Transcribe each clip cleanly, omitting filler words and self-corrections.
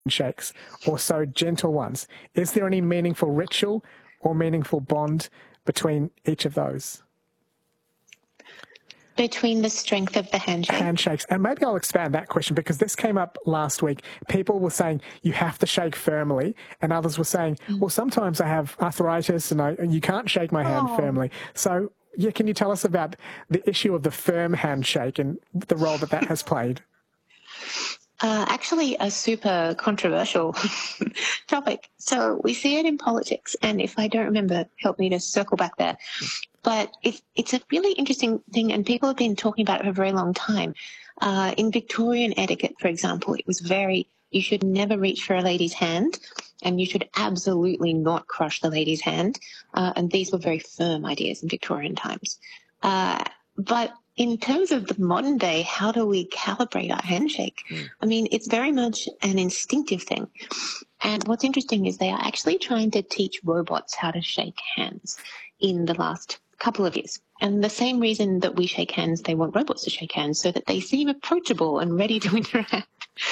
handshakes or so gentle ones? Is there any meaningful ritual or meaningful bond between each of those? Between the strength of the Handshakes. And maybe I'll expand that question because this came up last week. People were saying you have to shake firmly, and others were saying, well, sometimes I have arthritis and you can't shake my hand firmly. So, yeah, can you tell us about the issue of the firm handshake and the role that has played? Actually, a super controversial topic. So we see it in politics, and if I don't remember, help me to circle back there. But it's a really interesting thing, and people have been talking about it for a very long time. In Victorian etiquette, for example, it was you should never reach for a lady's hand, and you should absolutely not crush the lady's hand. And these were very firm ideas in Victorian times. But in terms of the modern day, how do we calibrate our handshake? I mean, it's very much an instinctive thing. And what's interesting is they are actually trying to teach robots how to shake hands in the last couple of years. And the same reason that we shake hands, they want robots to shake hands so that they seem approachable and ready to interact.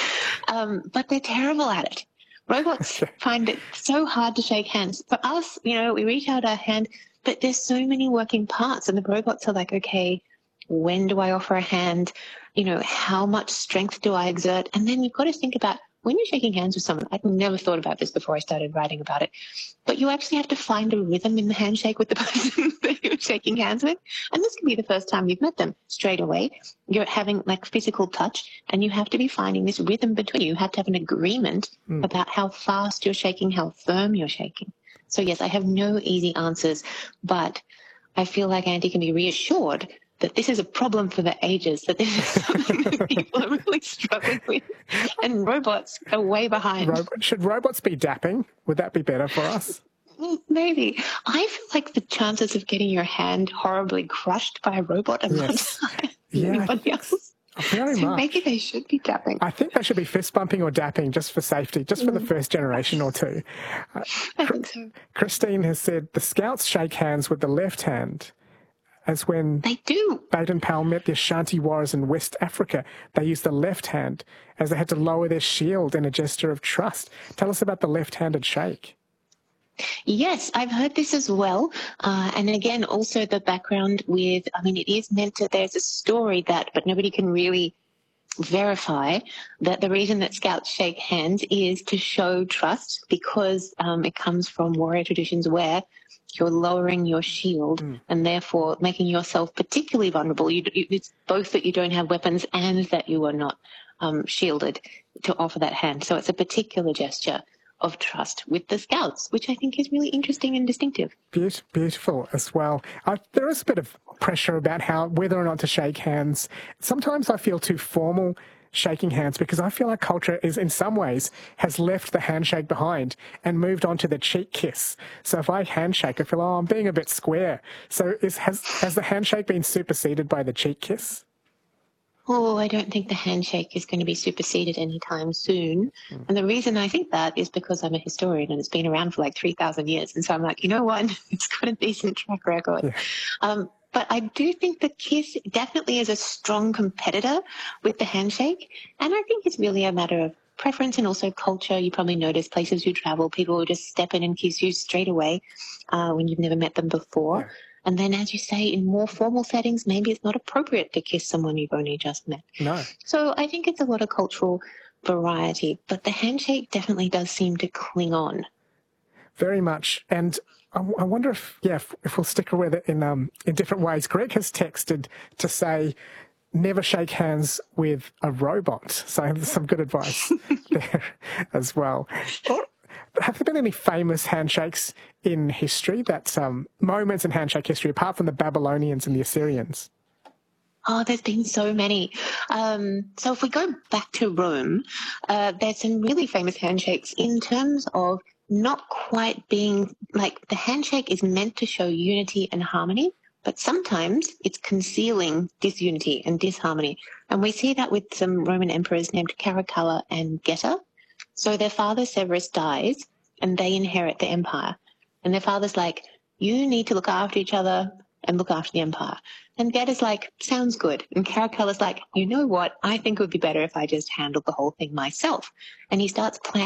But they're terrible at it. Robots find it so hard to shake hands. For us, we reach out our hand, but there's so many working parts, and the robots are like, okay, when do I offer a hand? How much strength do I exert? And then you've got to think about when you're shaking hands with someone. I'd never thought about this before I started writing about it, but you actually have to find a rhythm in the handshake with the person that you're shaking hands with. And this can be the first time you've met them straight away. You're having like physical touch, and you have to be finding this rhythm between you. You have to have an agreement about how fast you're shaking, how firm you're shaking. So yes, I have no easy answers, but I feel like Andy can be reassured that this is a problem for the ages, that this is something that people are really struggling with, and robots are way behind. Should robots be dapping? Would that be better for us? Maybe. I feel like the chances of getting your hand horribly crushed by a robot are much higher than anybody else. Very much. Maybe they should be dapping. I think they should be fist bumping or dapping just for safety, just for the first generation or two. I think so. Christine has said the Scouts shake hands with the left hand. As when they do. Baden Powell met the Ashanti warriors in West Africa, they used the left hand as they had to lower their shield in a gesture of trust. Tell us about the left-handed shake. Yes, I've heard this as well. And again, also the background with, it is meant to, there's a story but nobody can really verify that the reason that Scouts shake hands is to show trust, because it comes from warrior traditions where you're lowering your shield and therefore making yourself particularly vulnerable. It's both that you don't have weapons and that you are not shielded to offer that hand. So it's a particular gesture of trust with the Scouts, which I think is really interesting and distinctive. Beautiful as well. There is a bit of pressure about whether or not to shake hands. Sometimes I feel too formal shaking hands because I feel like culture is in some ways has left the handshake behind and moved on to the cheek kiss. So if I handshake, I feel, I'm being a bit square. So has the handshake been superseded by the cheek kiss? Oh, I don't think the handshake is going to be superseded anytime soon. And the reason I think that is because I'm a historian and it's been around for like 3,000 years. And so I'm like, you know what? It's got a decent track record. Yeah. But I do think the kiss definitely is a strong competitor with the handshake. And I think it's really a matter of preference and also culture. You probably notice places you travel, people will just step in and kiss you straight away when you've never met them before. Yeah. And then, as you say, in more formal settings, maybe it's not appropriate to kiss someone you've only just met. No. So I think it's a lot of cultural variety. But the handshake definitely does seem to cling on. Very much. And I wonder if we'll stick with it in different ways. Greg has texted to say, never shake hands with a robot. So there's some good advice there as well. Have there been any famous handshakes in history, moments in handshake history, apart from the Babylonians and the Assyrians? Oh, there's been so many. So if we go back to Rome, there's some really famous handshakes in terms of not quite being like the handshake is meant to show unity and harmony, but sometimes it's concealing disunity and disharmony. And we see that with some Roman emperors named Caracalla and Geta. So their father Severus dies and they inherit the empire. And their father's like, you need to look after each other and look after the empire. And Geta's like, sounds good. And Caracalla's like, you know what? I think it would be better if I just handled the whole thing myself. And he starts planning